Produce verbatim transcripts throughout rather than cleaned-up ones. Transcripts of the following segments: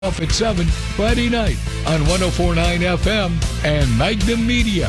Off at seven Friday night on one oh four point nine F M and Magnum Media.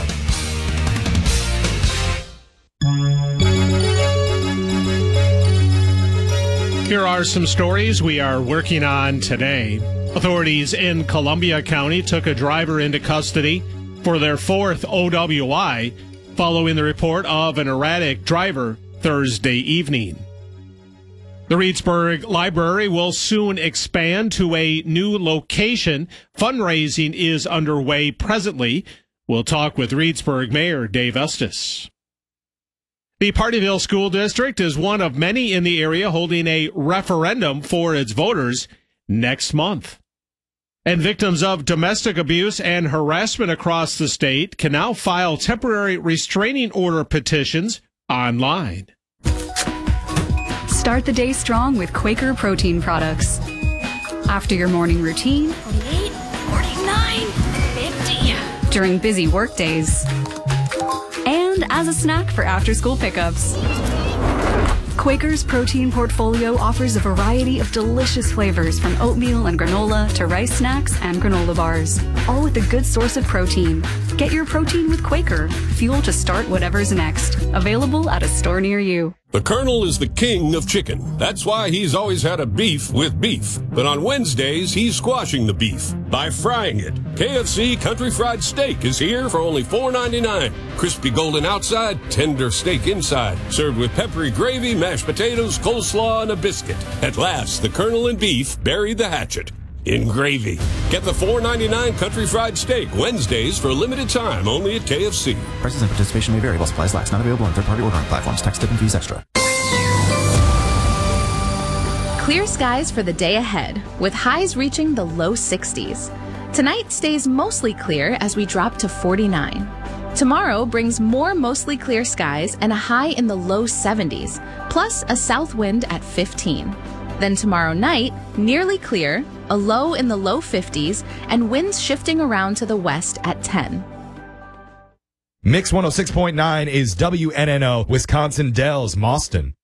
Here are some stories we are working on today. Authorities in Columbia County took a driver into custody for their fourth O W I following the report of an erratic driver Thursday evening. The Reedsburg Library will soon expand to a new location. Fundraising is underway presently. We'll talk with Reedsburg Mayor Dave Estes. The Partyville School District is one of many in the area holding a referendum for its voters next month. And victims of domestic abuse and harassment across the state can now file temporary restraining order petitions online. Start the day strong with Quaker protein products. After your morning routine, forty-eight, forty-nine, fifty. During busy work days, and as a snack for after-school pickups. Quaker's protein portfolio offers a variety of delicious flavors from oatmeal and granola to rice snacks and granola bars, all with a good source of protein. Get your protein with Quaker, fuel to start whatever's next. Available at a store near you. The Colonel is the king of chicken. That's why he's always had a beef with beef. But on Wednesdays, he's squashing the beef by frying it. K F C Country Fried Steak is here for only four ninety-nine. Crispy golden outside, tender steak inside. Served with peppery gravy, mashed potatoes, coleslaw, and a biscuit. At last, the Colonel and beef buried the hatchet in gravy. Get the four ninety-nine Country Fried Steak Wednesdays for a limited time only at K F C. Prices and participation may vary while supplies last. Not available on third-party ordering platforms. Tax, tip, and fees extra. Clear skies for the day ahead, with highs reaching the low sixties. Tonight stays mostly clear as we drop to forty-nine. Tomorrow brings more mostly clear skies and a high in the low seventies, plus a south wind at fifteen. Then tomorrow night, nearly clear, a low in the low fifties, and winds shifting around to the west at ten. Mix one oh six point nine is W N N O, Wisconsin Dells, Mauston.